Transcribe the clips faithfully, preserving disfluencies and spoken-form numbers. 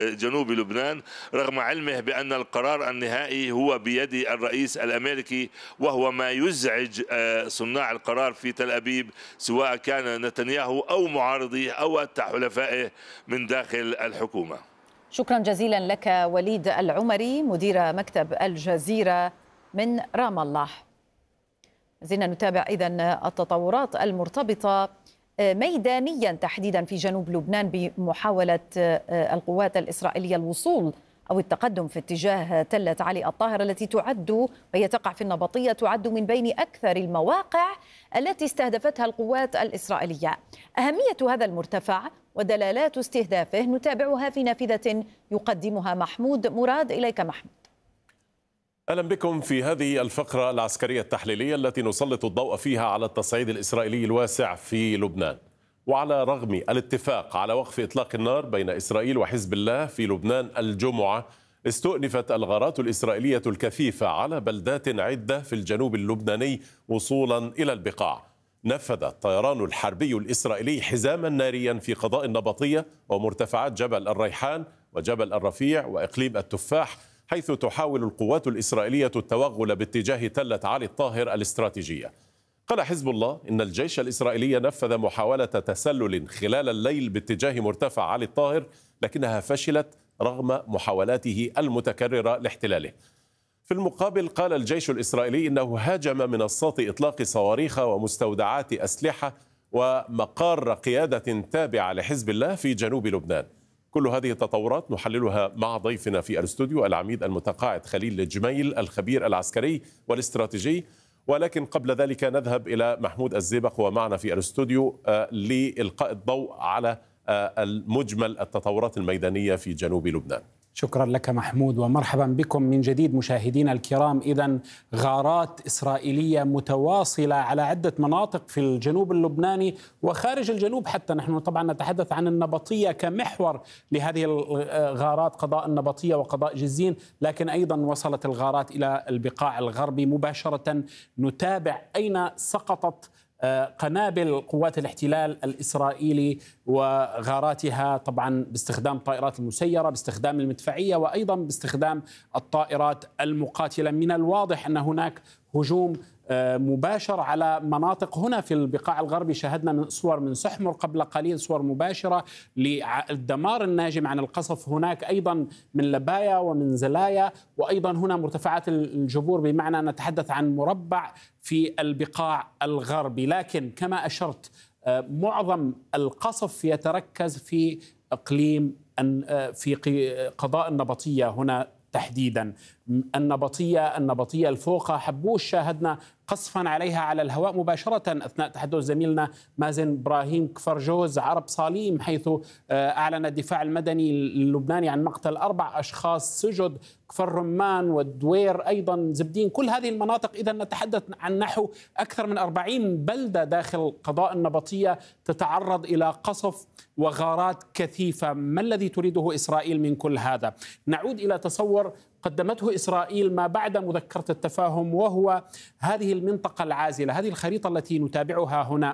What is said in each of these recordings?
جنوب لبنان، رغم علمه بأن القرار النهائي هو بيد الرئيس الأمريكي، وهو ما يزعج صناع القرار في تل أبيب، سواء كان نتنياهو أو معارضيه أو حلفائه من داخل الحكومة. شكرا جزيلا لك وليد العمري مدير مكتب الجزيرة من رام الله. زلنا نتابع إذن التطورات المرتبطة ميدانيا تحديدا في جنوب لبنان بمحاولة القوات الإسرائيلية الوصول أو التقدم في اتجاه تلة علي الطاهر التي تعد وهي تقع في النبطية، تعد من بين أكثر المواقع التي استهدفتها القوات الإسرائيلية. أهمية هذا المرتفع ودلالات استهدافه نتابعها في نافذة يقدمها محمود مراد. إليك محمود. أهلا بكم في هذه الفقرة العسكرية التحليلية التي نسلط الضوء فيها على التصعيد الإسرائيلي الواسع في لبنان. وعلى رغم الاتفاق على وقف إطلاق النار بين إسرائيل وحزب الله في لبنان الجمعة، استؤنفت الغارات الإسرائيلية الكثيفة على بلدات عدة في الجنوب اللبناني وصولا إلى البقاع. نفذ الطيران الحربي الإسرائيلي حزاما ناريا في قضاء النبطية ومرتفعات جبل الريحان وجبل الرفيع وإقليم التفاح، حيث تحاول القوات الإسرائيلية التوغل باتجاه تلة علي الطاهر الاستراتيجية. قال حزب الله إن الجيش الإسرائيلي نفذ محاولة تسلل خلال الليل باتجاه مرتفع علي الطاهر، لكنها فشلت رغم محاولاته المتكررة لاحتلاله. في المقابل قال الجيش الإسرائيلي إنه هاجم منصات إطلاق صواريخ ومستودعات أسلحة ومقار قيادة تابعة لحزب الله في جنوب لبنان. كل هذه التطورات نحللها مع ضيفنا في الاستوديو العميد المتقاعد خليل الجميل الخبير العسكري والاستراتيجي. ولكن قبل ذلك نذهب إلى محمود الزيبق ومعنا في الاستوديو لإلقاء الضوء على المجمل التطورات الميدانية في جنوب لبنان. شكرا لك محمود ومرحبا بكم من جديد مشاهدينا الكرام. إذن غارات إسرائيلية متواصلة على عدة مناطق في الجنوب اللبناني وخارج الجنوب، حتى نحن طبعا نتحدث عن النبطية كمحور لهذه الغارات، قضاء النبطية وقضاء جزين، لكن أيضا وصلت الغارات إلى البقاع الغربي مباشرة. نتابع أين سقطت قنابل قوات الاحتلال الإسرائيلي وغاراتها، طبعا باستخدام الطائرات المسيرة، باستخدام المدفعية، وأيضا باستخدام الطائرات المقاتلة. من الواضح أن هناك هجوم مباشر على مناطق هنا في البقاع الغربي. شاهدنا من صور من سحمر قبل قليل، صور مباشرة للدمار الناجم عن القصف هناك، أيضا من لبايا ومن زلايا، وأيضا هنا مرتفعات الجبور، بمعنى نتحدث عن مربع في البقاع الغربي. لكن كما أشرت معظم القصف يتركز في إقليم في قضاء النبطية هنا تحديدا. النبطية النبطية الفوقة حبوش شاهدنا قصفا عليها على الهواء مباشرة أثناء تحدث زميلنا مازن إبراهيم كفرجوز عرب صاليم، حيث أعلن الدفاع المدني اللبناني عن مقتل أربع أشخاص، سجد، كفر رمان والدوير، أيضا زبدين، كل هذه المناطق. إذا نتحدث عن نحو أكثر من أربعين بلدة داخل قضاء النبطية تتعرض إلى قصف وغارات كثيفة. ما الذي تريده إسرائيل من كل هذا؟ نعود إلى تصور قدمته إسرائيل ما بعد مذكرة التفاهم، وهو هذه المنطقة العازلة، هذه الخريطة التي نتابعها هنا.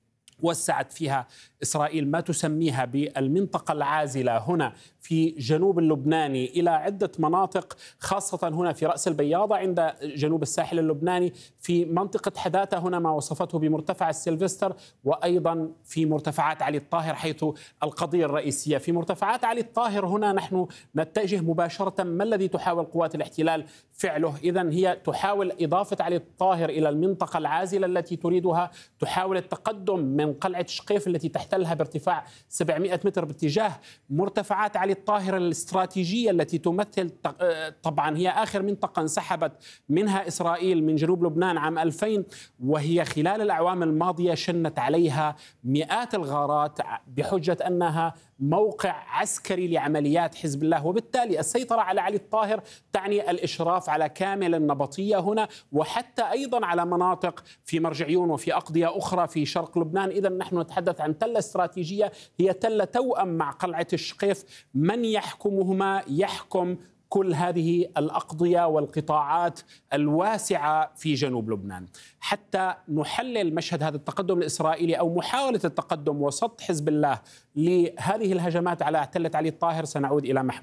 وسعت فيها إسرائيل ما تسميها بالمنطقة العازلة هنا في جنوب اللبناني إلى عدة مناطق، خاصة هنا في رأس البياضة عند جنوب الساحل اللبناني، في منطقة حداثة هنا ما وصفته بمرتفع السيلفستر، وأيضا في مرتفعات علي الطاهر حيث القضية الرئيسية. في مرتفعات علي الطاهر هنا نحن نتجه مباشرة. ما الذي تحاول قوات الاحتلال فعله؟ إذن هي تحاول إضافة علي الطاهر إلى المنطقة العازلة التي تريدها، تحاول التقدم من قلعة شقيف التي تحتلها بارتفاع سبعمائة متر باتجاه مرتفعات علي الطاهر الاستراتيجية التي تمثل، طبعا هي آخر منطقة انسحبت منها إسرائيل من جنوب لبنان عام ألفين، وهي خلال الأعوام الماضية شنت عليها مئات الغارات بحجة أنها موقع عسكري لعمليات حزب الله. وبالتالي السيطرة على علي الطاهر تعني الإشراف على كامل النبطية هنا، وحتى أيضا على مناطق في مرجعيون وفي أقضية أخرى في شرق لبنان. إذا نحن نتحدث عن تلة استراتيجية، هي تلة توأم مع قلعة الشقيف. من يحكمهما؟ يحكم كل هذه الأقضية والقطاعات الواسعة في جنوب لبنان. حتى نحلل مشهد هذا التقدم الإسرائيلي أو محاولة التقدم وسط حزب الله لهذه الهجمات على تلة علي الطاهر، سنعود إلى محمود.